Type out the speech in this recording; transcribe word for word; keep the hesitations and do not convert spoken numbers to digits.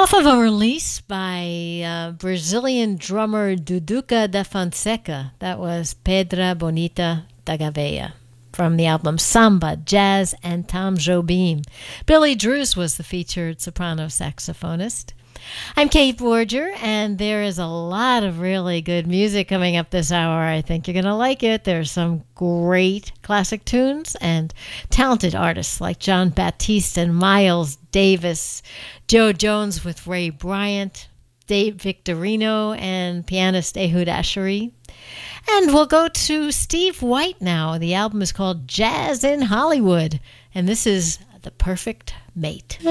Off of a release by uh, Brazilian drummer Duduca da Fonseca. That was Pedra Bonita da Gaveia from the album Samba, Jazz, and Tom Jobim. Billy Drews was the featured soprano saxophonist. I'm Kate Borger, and there is a lot of really good music coming up this hour. I think you're going to like it. There's some great classic tunes and talented artists like John Baptiste and Miles Davis, Joe Jones with Ray Bryant, Dave Victorino, and pianist Ehud Asheri. And we'll go to Steve White now. The album is called Jazz in Hollywood, and this is The Perfect Mate.